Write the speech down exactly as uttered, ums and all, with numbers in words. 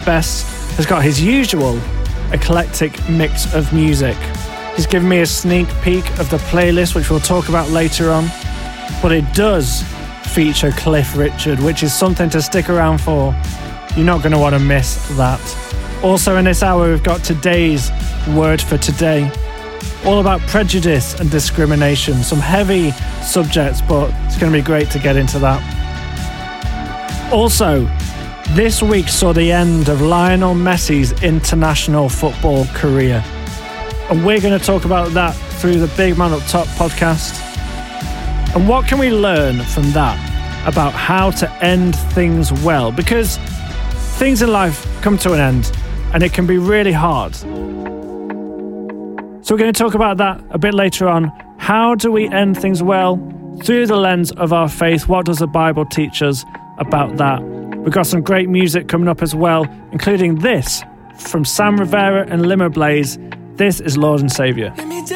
best has got his usual eclectic mix of music. He's given me a sneak peek of the playlist, which we'll talk about later on, but it does feature Cliff Richard, which is something to stick around for. You're not going to want to miss that. Also in this hour, we've got today's word for today, all about prejudice and discrimination. Some heavy subjects, but it's going to be great to get into that. Also, this week saw the end of Lionel Messi's international football career. And we're going to talk about that through the Big Man Up Top podcast. And what can we learn from that about how to end things well? Because things in life come to an end and it can be really hard. So we're going to talk about that a bit later on. How do we end things well through the lens of our faith? What does the Bible teach us about that? We've got some great music coming up as well, including this from Sam Rivera and Limmer Blaze. This is Lord and Saviour.